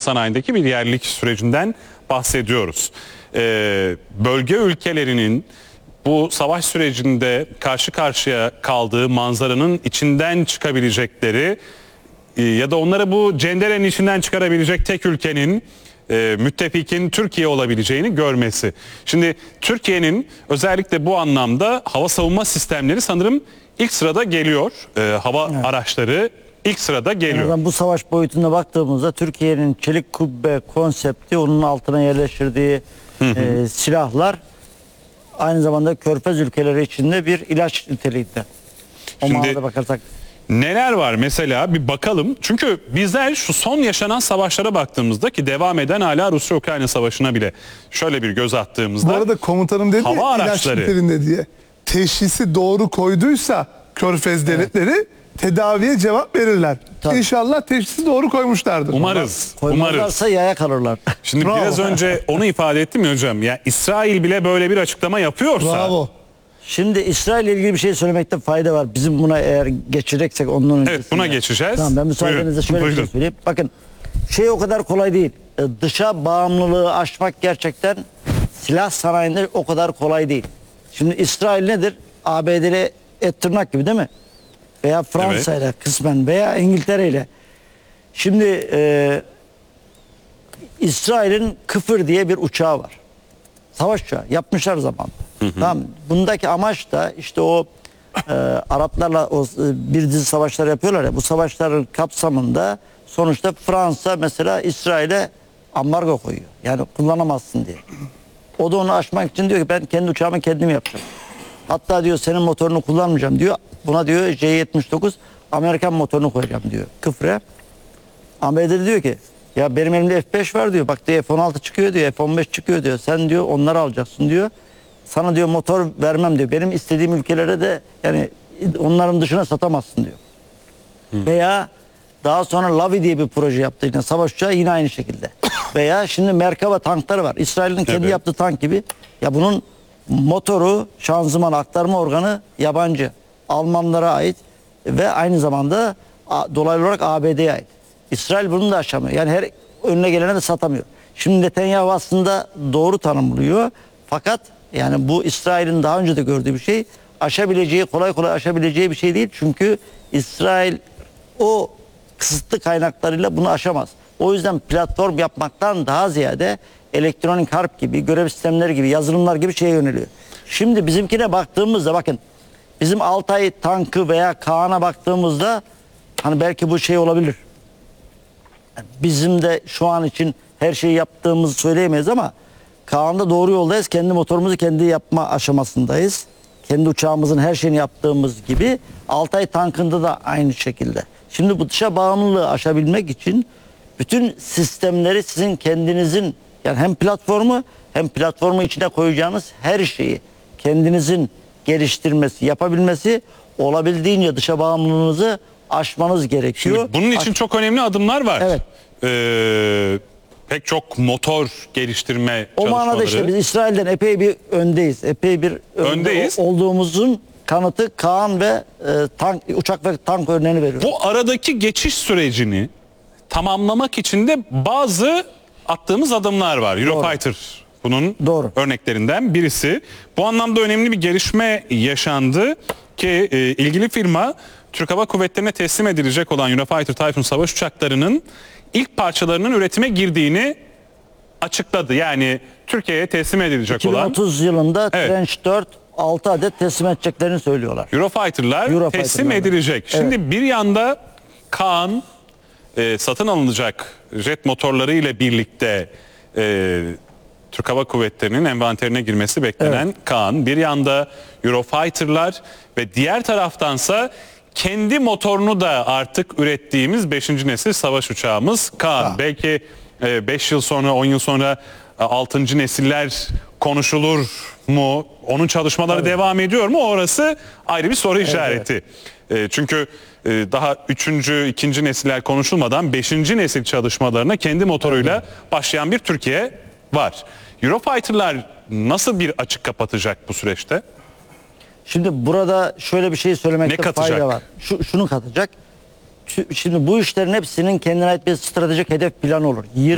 sanayindeki bir yerlilik sürecinden bahsediyoruz. Bölge ülkelerinin bu savaş sürecinde karşı karşıya kaldığı manzaranın içinden çıkabilecekleri ya da onları bu cenderenin içinden çıkarabilecek tek ülkenin müttefikin Türkiye olabileceğini görmesi. Şimdi Türkiye'nin özellikle bu anlamda hava savunma sistemleri sanırım ilk sırada geliyor. Hava araçları ilk sırada geliyor. Yani bu savaş boyutuna baktığımızda Türkiye'nin çelik kubbe konsepti, onun altına yerleştirdiği silahlar aynı zamanda Körfez ülkeleri içinde bir ilaç niteliğinde. O manada bakarsak. Neler var mesela bir bakalım. Çünkü bizler şu son yaşanan savaşlara baktığımızda ki devam eden hala Rusya-Ukrayna savaşına bile şöyle bir göz attığımızda. Bu arada komutanım dedi hava araçları niteliğinde diye. Teşhisi doğru koyduysa Körfez devletleri tedaviye cevap verirler. Tabii. İnşallah teşhisi doğru koymuşlardır. Umarız. Koymazlarsa yaya kalırlar. Şimdi Bravo. biraz önce onu ifade ettim ya hocam. Ya İsrail bile böyle bir açıklama yapıyorsa. Bravo. Şimdi İsrail ile ilgili bir şey söylemekte fayda var. Bizim buna eğer geçeceksek ondan öncesinde. Evet, buna geçeceğiz. Tamam, ben müsaadenizle şöyle bir şey söyleyeyim. Bakın şey o kadar kolay değil. Dışa bağımlılığı aşmak gerçekten silah sanayinde o kadar kolay değil. Şimdi İsrail nedir? ABD'li et tırnak gibi değil mi? Veya Fransa ile kısmen veya İngiltere ile. Şimdi İsrail'in Kıfır diye bir uçağı var. Savaş uçağı yapmışlar zamanında. Tamam. Bundaki amaç da işte o Araplarla o bir dizi savaşlar yapıyorlar ya, bu savaşların kapsamında sonuçta Fransa mesela İsrail'e ambargo koyuyor. Yani kullanamazsın diye. O da onu aşmak için diyor ki ben kendi uçağımı kendim yapacağım. Hatta diyor senin motorunu kullanmayacağım diyor. Buna diyor J-79 Amerikan motorunu koyacağım diyor Kıfır'a. ABD diyor ki ya benim elimde F-5 var diyor. Bak diyor F-16 çıkıyor diyor. F-15 çıkıyor diyor. Sen diyor onları alacaksın diyor. Sana diyor motor vermem diyor. Benim istediğim ülkelere de yani onların dışına satamazsın diyor. Veya daha sonra Lavi diye bir proje yaptı. Yine savaş uçağı yine aynı şekilde. Veya şimdi Merkava tankları var. İsrail'in kendi yaptığı tank gibi. Ya bunun motoru, şanzıman, aktarma organı yabancı. Almanlara ait ve aynı zamanda dolaylı olarak ABD'ye ait. İsrail bunu da aşamıyor. Yani her önüne gelene de satamıyor. Şimdi Netanyahu aslında doğru tanımlıyor. Fakat yani bu İsrail'in daha önce de gördüğü bir şey, aşabileceği, kolay kolay aşabileceği bir şey değil. Çünkü İsrail o kısıtlı kaynaklarıyla bunu aşamaz. O yüzden platform yapmaktan daha ziyade elektronik harp gibi, görev sistemleri gibi, yazılımlar gibi şeye yöneliyor. Şimdi bizimkine baktığımızda bakın, bizim Altay tankı veya Kaan'a baktığımızda hani belki bu şey olabilir. Bizim de şu an için her şeyi yaptığımızı söyleyemeyiz ama Kaan'da doğru yoldayız. Kendi motorumuzu kendi yapma aşamasındayız. Kendi uçağımızın her şeyini yaptığımız gibi Altay tankında da aynı şekilde. Şimdi bu dışa bağımlılığı aşabilmek için bütün sistemleri sizin kendinizin yani hem platformu içine koyacağınız her şeyi kendinizin geliştirmesi, yapabilmesi, olabildiğince dışa bağımlılığınızı aşmanız gerekiyor. Şimdi bunun için çok önemli adımlar var. Evet. Pek çok motor geliştirme o çalışmaları. manada işte biz İsrail'den epey bir öndeyiz. Epey bir Öndeyiz. Olduğumuzun kanıtı Kaan ve uçak ve tank örneğini veriyor. Bu aradaki geçiş sürecini tamamlamak için de bazı attığımız adımlar var. Eurofighter bunun örneklerinden birisi. Bu anlamda önemli bir gelişme yaşandı ki ilgili firma Türk Hava Kuvvetleri'ne teslim edilecek olan Eurofighter Typhoon savaş uçaklarının ilk parçalarının üretime girdiğini açıkladı. Yani Türkiye'ye teslim edilecek olan 2030 yılında Trench 4 6 adet teslim edeceklerini söylüyorlar. Eurofighter'lar teslim edilecek. Şimdi Evet. bir yanda Kaan satın alınacak jet motorları ile birlikte Türk Hava Kuvvetleri'nin envanterine girmesi beklenen Kaan. Bir yanda Eurofighter'lar ve diğer taraftansa kendi motorunu da artık ürettiğimiz 5. nesil savaş uçağımız Kaan. Belki 5 yıl sonra 10 yıl sonra 6. nesiller konuşulur mu? Onun çalışmaları devam ediyor mu? Orası ayrı bir soru işareti. Çünkü daha 3. 2. nesiller konuşulmadan 5. nesil çalışmalarına kendi motoruyla başlayan bir Türkiye var. Eurofighter'lar nasıl bir açık kapatacak bu süreçte? Şimdi burada şöyle bir şey söylemekte fayda var. Şunu katacak. Şimdi bu işlerin hepsinin kendine ait bir stratejik hedef planı olur.